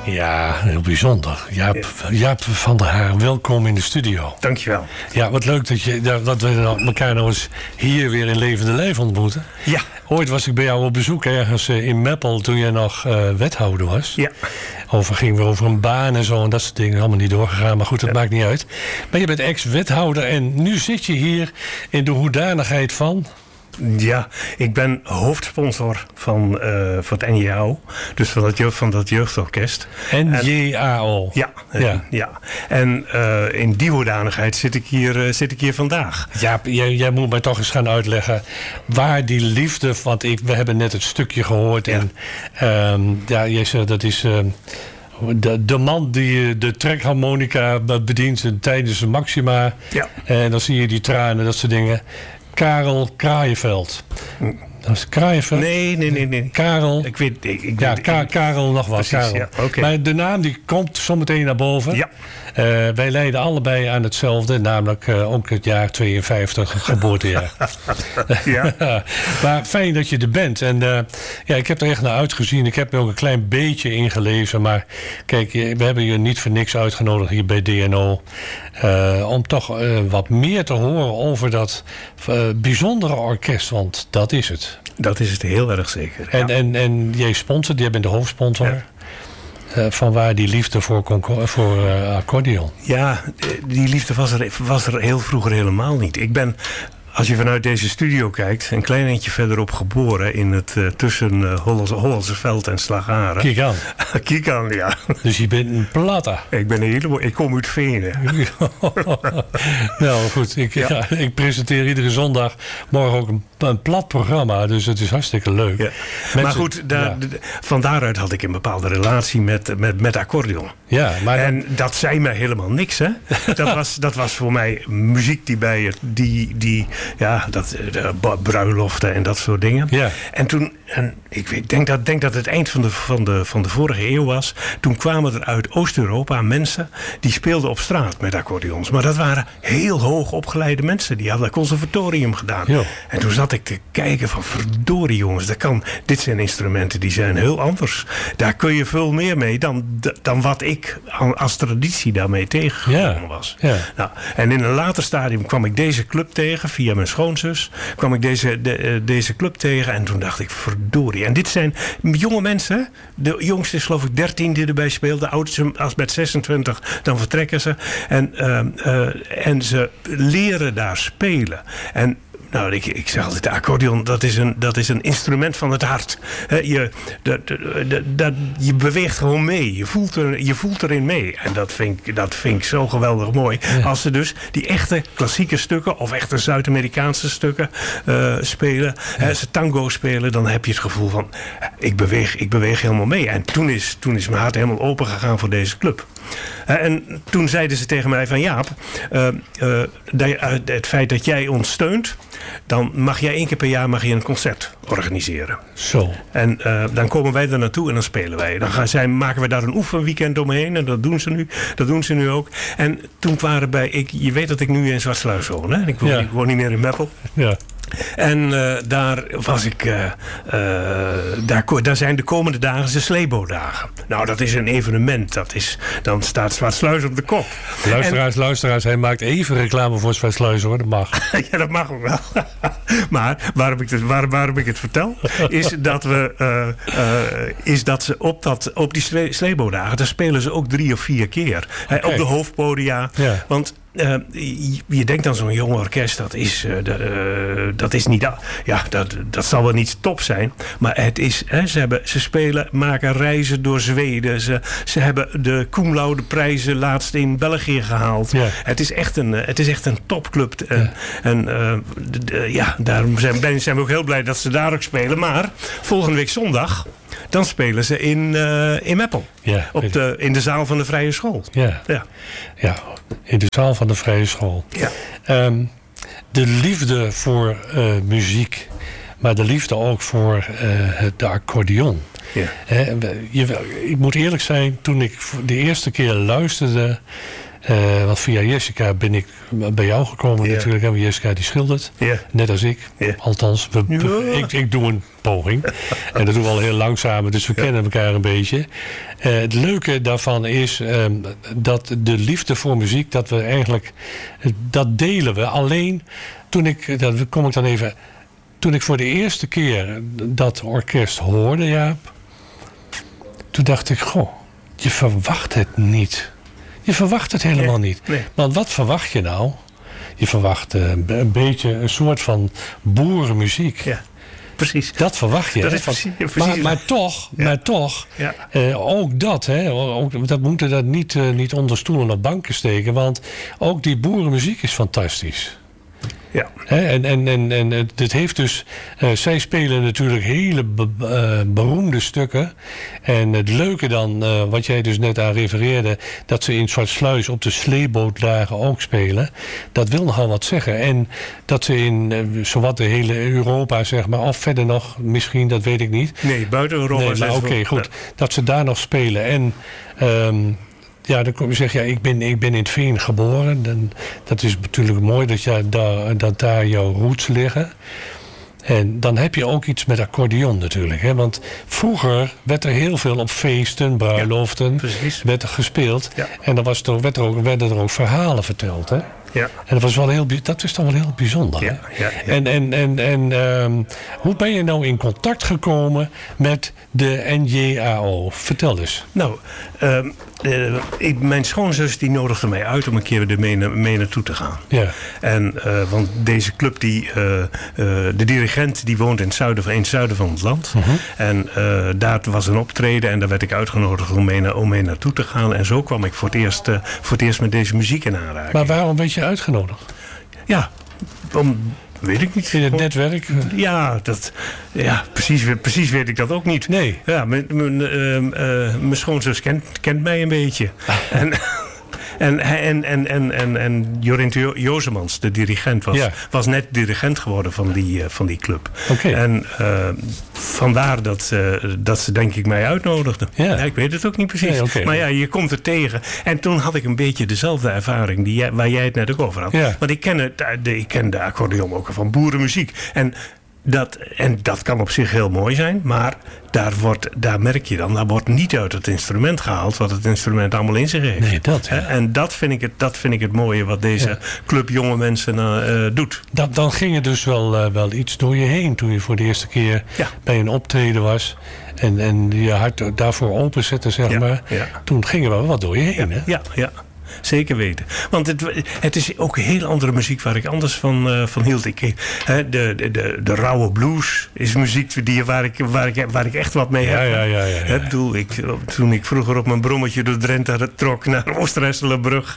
Ja, heel bijzonder. Jaap van der Haar, welkom in de studio. Dankjewel. Ja, wat leuk dat we elkaar nou eens hier weer in levende lijf ontmoeten. Ja. Ooit was ik bij jou op bezoek ergens in Meppel toen jij nog wethouder was. Ja. Gingen we over een baan en zo en dat soort dingen. Allemaal niet doorgegaan, maar goed, dat maakt niet uit. Maar je bent ex-wethouder en nu zit je hier in de hoedanigheid van... Ja, ik ben hoofdsponsor voor het NJAO. Dus van dat jeugdorkest. NJAO. Ja. En in die hoedanigheid zit ik hier vandaag. Ja, jij moet mij toch eens gaan uitleggen waar die liefde... Want we hebben net het stukje gehoord. Ja. En jij zegt dat is... De man die de trekharmonica bedient tijdens de Maxima. Ja. En dan zie je die tranen, dat soort dingen. Karel Kraaienveld. Dat is Kraaienveld? Nee. Karel. Ik weet. Karel nog wat. Precies, Karel. ja, okay. Maar de naam die komt zometeen naar boven. Ja. Wij lijden allebei aan hetzelfde, namelijk ook het jaar 52, het geboortejaar. Ja. Maar fijn dat je er bent. En ik heb er echt naar uitgezien. Ik heb er ook een klein beetje ingelezen. Maar kijk, we hebben je niet voor niks uitgenodigd hier bij DNO. Om toch wat meer te horen over dat bijzondere orkest. Want dat is het. Dat is het heel erg zeker. Ja. En jij sponsort, jij bent de hoofdsponsor. Ja. Van waar die liefde voor accordeon? Ja, die liefde was er heel vroeger helemaal niet. Ik ben, als je vanuit deze studio kijkt, een klein eindje verderop geboren in het tussen Hollandseveld en Slagharen. Kijk aan, ja. Dus je bent een platta. Ik kom uit Venen. Nou goed, ik presenteer iedere zondag morgen ook een plat programma, dus het is hartstikke leuk. Ja. Maar goed, van daaruit had ik een bepaalde relatie met accordeon. Ja, maar en dat zei mij helemaal niks, hè? Dat was voor mij muziek die bij het, bruiloften en dat soort dingen. Ja. En toen, ik denk dat het eind van de vorige eeuw was. Toen kwamen er uit Oost-Europa mensen die speelden op straat met accordeons. Maar dat waren heel hoog opgeleide mensen. Die hadden conservatorium gedaan. Ja. En toen zat ik te kijken van verdorie jongens, dit zijn instrumenten die zijn heel anders. Daar kun je veel meer mee dan wat ik als traditie daarmee tegengekomen was. Ja. Nou, en in een later stadium kwam ik deze club tegen, via mijn schoonzus, kwam ik deze club tegen en toen dacht ik verdorie. En dit zijn jonge mensen, de jongste is geloof ik 13 die erbij speelt, de oudste als met 26, dan vertrekken ze. En ze leren daar spelen. En nou, ik zeg altijd, de accordeon, dat is een instrument van het hart. Je beweegt gewoon mee. Je voelt erin mee. En dat vind ik zo geweldig mooi. Ja. Als ze dus die echte klassieke stukken of echte Zuid-Amerikaanse stukken spelen. Ja. Ze tango spelen, dan heb je het gevoel van ik beweeg helemaal mee. En toen is mijn hart helemaal open gegaan voor deze club. En toen zeiden ze tegen mij van Jaap, het feit dat jij ons steunt, dan mag jij 1 keer per jaar een concert organiseren. Zo. En dan komen wij er naartoe en dan spelen wij. Dan maken we daar een oefenweekend omheen en dat doen ze nu ook. En toen waren je weet dat ik nu in Zwartsluis woon, hè? Ik woon niet meer in Meppel. Ja. En daar was ik. Daar zijn de komende dagen de sleebootdagen. Nou, dat is een evenement. Dan staat Zwartsluis op de kop. Luisteraars, hij maakt even reclame voor Zwartsluis, hoor. Dat mag. Ja, dat mag ook wel. Maar waarom ik het vertel, is dat ze op die sleebootdagen, daar spelen ze ook 3 of 4 keer. Okay. Op de hoofdpodia. Ja. Want je denkt aan zo'n jong orkest, dat is niet, dat zal wel niet top zijn, maar het is, ze maken reizen door Zweden, ze hebben de cum laude prijzen laatst in België gehaald. Ja. Het is echt een topclub. Daarom zijn we ook heel blij dat ze daar ook spelen. Maar volgende week zondag dan spelen ze in Meppel. Ja, in de zaal van de Vrije School. Ja, in de zaal van de Vrije School. Ja. De liefde voor muziek, maar de liefde ook voor de accordeon. Ja. Ik moet eerlijk zijn, toen ik de eerste keer luisterde, Want via Jessica ben ik bij jou gekomen natuurlijk. En Jessica die schildert. Net als ik. Althans, ik doe een poging. En dat doen we al heel langzaam. Dus we kennen elkaar een beetje. Het leuke daarvan is dat de liefde voor muziek, dat we eigenlijk, dat delen we. Alleen toen ik voor de eerste keer dat orkest hoorde, Jaap, toen dacht ik, goh, je verwacht het niet. Je verwacht het helemaal niet. Nee. Want wat verwacht je nou? Je verwacht een beetje een soort van boerenmuziek. Ja. Precies. Dat verwacht je. Dat is precies. Maar toch, ook dat, dat moeten we niet onder stoelen of banken steken. Want ook die boerenmuziek is fantastisch. Ja. En het heeft dus, zij spelen natuurlijk hele beroemde stukken. En het leuke dan, wat jij dus net aan refereerde, dat ze in Zwartsluis op de sleebootdagen ook spelen. Dat wil nogal wat zeggen. En dat ze in zowat de hele Europa, zeg maar, of verder nog misschien, dat weet ik niet. Nee, buiten Europa. Nee, maar oké, goed. Dat ze daar nog spelen. En dan kom je zeggen, ik ben in het Veen geboren. En dat is natuurlijk mooi dat daar jouw roots liggen. En dan heb je ook iets met accordeon natuurlijk. Hè? Want vroeger werd er heel veel op feesten, bruiloften, werd er gespeeld. Ja. En dan werden er ook verhalen verteld. Hè? Ja. En dat is dan wel heel bijzonder. Ja, ja, ja. En hoe ben je nou in contact gekomen met de NJAO? Vertel eens. Nou, mijn schoonzus die nodigde mij uit om een keer er mee naartoe te gaan. Ja. En want deze club, de dirigent, die woont in het zuiden van het land. Uh-huh. En daar was een optreden en daar werd ik uitgenodigd om mee naartoe te gaan. En zo kwam ik voor het eerst met deze muziek in aanraking. Maar waarom werd je uitgenodigd? Ja, weet ik niet. In het netwerk? Ja, precies weet ik dat ook niet. Nee. Ja, mijn schoonzus kent mij een beetje. En Jorint Jozemans, de dirigent, was net dirigent geworden van die club. Okay. En vandaar dat ze denk ik mij uitnodigden. Ja. Ja, ik weet het ook niet precies. Nee, okay. Maar ja, je komt er tegen. En toen had ik een beetje dezelfde ervaring waar jij het net ook over had. Ja. Want ik ken de accordeon ook van boerenmuziek. En dat kan op zich heel mooi zijn, maar daar merk je dan, daar wordt niet uit het instrument gehaald wat het instrument allemaal in zich heeft. Nee, dat. Ja. En dat vind ik het mooie wat deze club jonge mensen doet. Dan ging er dus wel iets door je heen toen je voor de eerste keer bij een optreden was. En je hart daarvoor openzette, zeg maar. Ja. Toen ging er wel wat door je heen, hè? Ja. Zeker weten. Want het is ook heel andere muziek waar ik anders van hield. De rauwe blues is muziek waar ik echt wat mee heb. Toen ik vroeger op mijn brommetje door Drenthe trok naar Oost-Resselenbrug.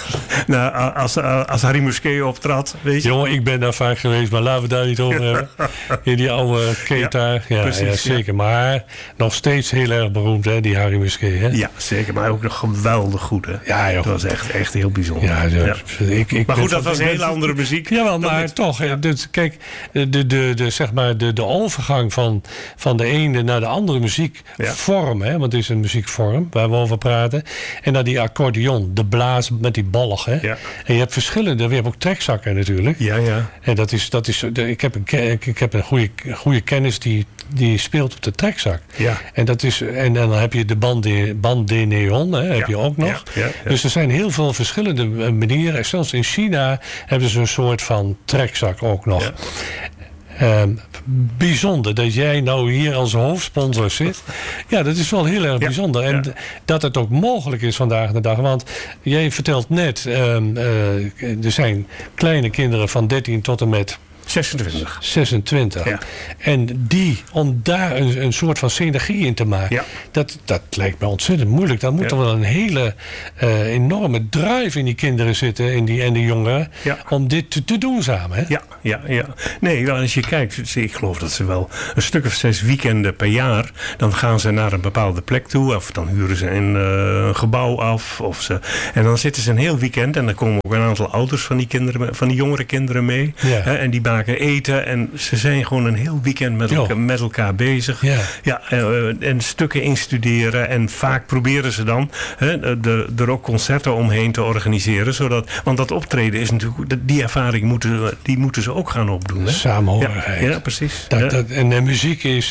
Als Harry Musquet optrad. Weet je? Jongen, ik ben daar vaak geweest, maar laten we daar niet over hebben. In die oude Keta. Ja, zeker. Ja. Maar nog steeds heel erg beroemd, hè, die Harry Musquet. Hè? Ja, zeker. Maar ook nog geweldig goed. Hè? Ja, joh. Dat was echt heel bijzonder. Ja. Maar goed, dat was hele andere muziek. Jawel, maar toch. Ja. Kijk, de overgang van de ene naar de andere muziekvorm, hè, want het is een muziekvorm waar we over praten. En dan die accordeon, de blaas met die balg. Hè. Ja. En je hebt verschillende, we hebben ook trekzakken natuurlijk. Ja. En dat is ik heb een goede kennis die speelt op de trekzak. Ja. En dan heb je de band de neon, hè, heb je ook nog. Ja. Dus er zijn heel veel verschillende manieren. Zelfs in China hebben ze een soort van trekzak ook nog. Ja. Bijzonder dat jij nou hier als hoofdsponsor zit. Ja, dat is wel heel erg bijzonder. En dat het ook mogelijk is vandaag de dag. Want jij vertelt net, er zijn kleine kinderen van 13 tot en met 26. Ja. En om daar een soort van synergie in te maken, dat lijkt me ontzettend moeilijk. Dan moet er wel een hele enorme drive in die kinderen zitten en die jongeren om dit te doen samen. Hè? Ja. Nee, als je kijkt, ik geloof dat ze wel een stuk of 6 weekenden per jaar, dan gaan ze naar een bepaalde plek toe, of dan huren ze een gebouw af. En dan zitten ze een heel weekend en dan komen ook een aantal ouders van die jongere kinderen mee. Ja. En die maken maken, eten. En ze zijn gewoon een heel weekend met elkaar bezig. Ja. En stukken instuderen. En vaak proberen ze dan er ook concerten omheen te organiseren. Want dat optreden is natuurlijk... Die ervaring moeten ze ook gaan opdoen. Hè? Samenhorigheid. Ja, precies. En muziek is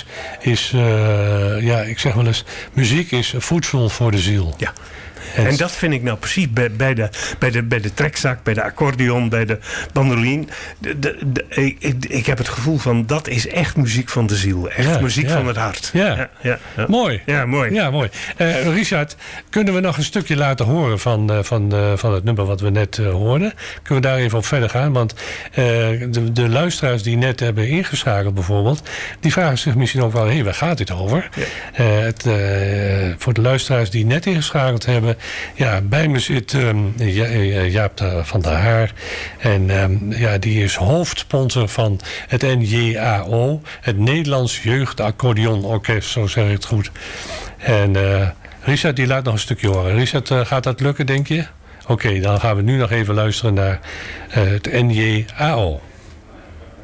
ik zeg wel eens... Muziek is voedsel voor de ziel. Ja. En dat vind ik nou precies bij de trekzak, bij de accordeon, bij de bandoline. Ik heb het gevoel van dat is echt muziek van de ziel. Echt muziek van het hart. Ja. Mooi. Ja, mooi. Ja, mooi. Richard, kunnen we nog een stukje laten horen van het nummer wat we net hoorden? Kunnen we daar even op verder gaan? Want de luisteraars die net hebben ingeschakeld bijvoorbeeld, die vragen zich misschien ook wel, waar gaat dit over? Ja. Voor de luisteraars die net ingeschakeld hebben, bij me zit Jaap van der Haar. En die is hoofdsponsor van het NJAO, het Nederlands Jeugd Accordeon Orkest, zo zeg ik het goed. En Richard die laat nog een stukje horen. Richard, gaat dat lukken, denk je? Oké, dan gaan we nu nog even luisteren naar het NJAO.